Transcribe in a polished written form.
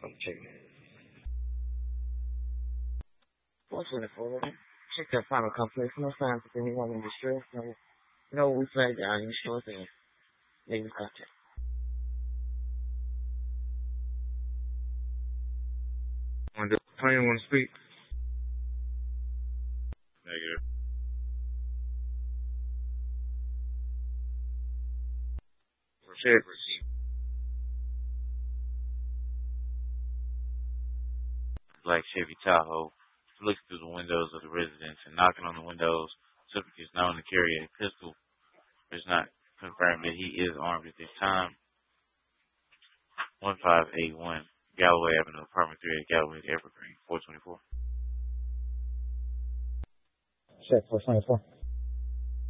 I'm checking it. 424. Check that final complex. No signs of anyone in distress. No, we flagged down any short thing. Negative contact. How you want to speak? Negative. Check. Black Chevy Tahoe looks through the windows of the residence and knocking on the windows. Subject is known to carry a pistol. It's not confirmed that he is armed at this time. 1581 Galloway Avenue, apartment 3 at Galloway, Evergreen, 424. Check 424.